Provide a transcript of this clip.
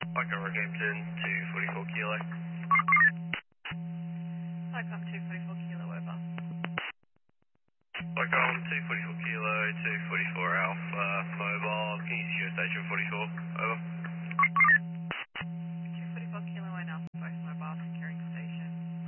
Mike Rockhampton, 244 kilo. Hi, come 244 kilo over. Mike 244 kilo, 244 Alpha, mobile. Can you use your station 44? Over.